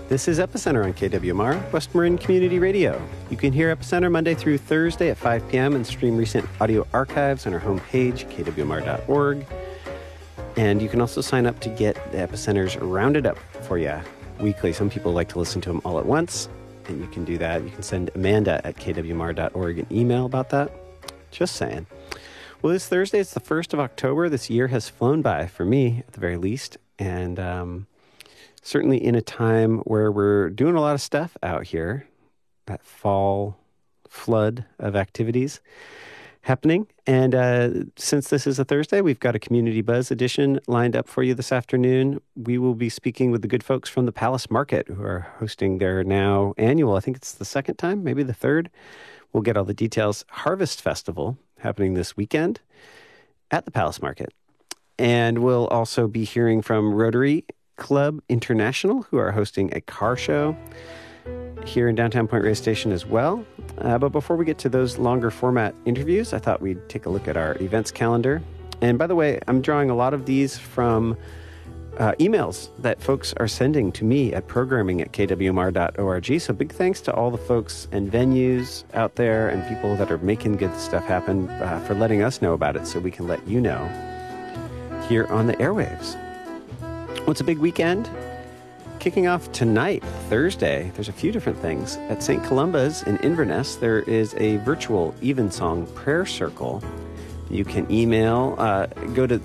This is Epicenter on KWMR, West Marin Community Radio. You can hear Epicenter Monday through Thursday at 5 p.m. and stream recent audio archives on our homepage, kwmr.org. And you can also sign up to get the Epicenters rounded up for you weekly. Some people like to listen to them all at once, and you can do that. You can send Amanda at kwmr.org an email about that. Just saying. Well, this Thursday, it's the 1st of October. This year has flown by, for me, at the very least. And certainly in a time where we're doing a lot of stuff out here, that fall flood of activities happening. And since this is a Thursday, we've got a Community Buzz edition lined up for you this afternoon. We will be speaking with the good folks from the Palace Market, who are hosting their now annual, I think it's the second time, maybe the third. We'll get all the details. Harvest Festival happening this weekend at the Palace Market. And we'll also be hearing from Rotary Club International, who are hosting a car show here in downtown Point Reyes Station as well. But before we get to those longer format interviews, I thought we'd take a look at our events calendar. And by the way, I'm drawing a lot of these from emails that folks are sending to me at programming@kwmr.org. So big thanks to all the folks and venues out there and people that are making good stuff happen for letting us know about it so we can let you know here on the airwaves. Well, it's a big weekend. Kicking off tonight, Thursday, there's a few different things. At St. Columba's in Inverness, there is a virtual Evensong prayer circle. You can email, go to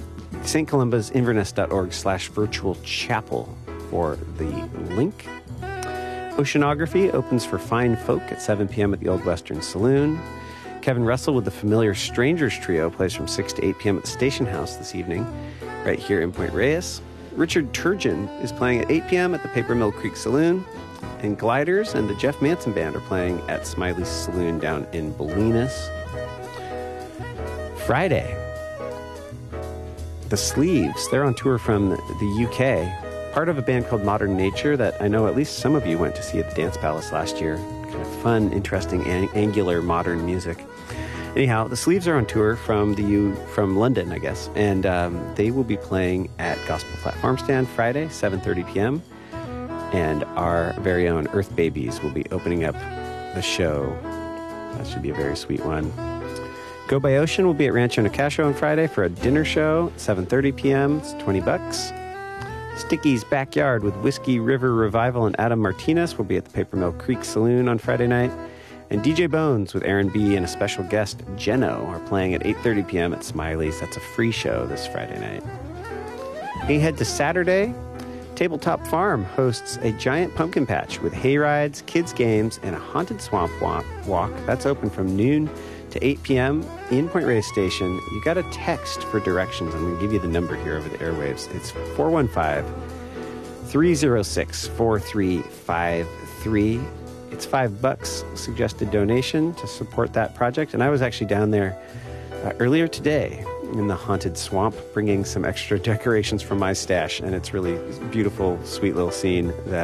stcolumbasinverness.org/virtual chapel for the link. Oceanography opens for fine folk at 7 p.m. at the Old Western Saloon. Kevin Russell with the Familiar Strangers Trio plays from 6 to 8 p.m. at the Station House this evening, right here in Point Reyes. Richard Turgeon is playing at 8 p.m. at the Paper Mill Creek Saloon. And Gliders and the Jeff Manson Band are playing at Smiley's Saloon down in Bolinas. Friday, the Sleeves. They're on tour from the UK. Part of a band called Modern Nature that I know at least some of you went to see at the Dance Palace last year. Kind of fun, interesting, angular, modern music. Anyhow, the Sleeves are on tour from London, I guess, and they will be playing at Gospel Flat Farm Stand Friday, 7:30 p.m., and our very own Earth Babies will be opening up the show. That should be a very sweet one. Go by Ocean will be at Rancho Nicasio on Friday for a dinner show, 7:30 p.m., it's $20. Sticky's Backyard with Whiskey River Revival and Adam Martinez will be at the Paper Mill Creek Saloon on Friday night. And DJ Bones with Aaron B. and a special guest, Jeno, are playing at 8:30 p.m. at Smiley's. That's a free show this Friday night. Hey, head to Saturday. Tabletop Farm hosts a giant pumpkin patch with hay rides, kids' games, and a haunted swamp walk. That's open from noon to 8 p.m. in Point Reyes Station. You got a text for directions. I'm going to give you the number here over the airwaves. It's 415-306-4353. It's $5 suggested donation to support that project. And I was actually down there earlier today in the haunted swamp, bringing some extra decorations from my stash. And it's really beautiful, sweet little scene that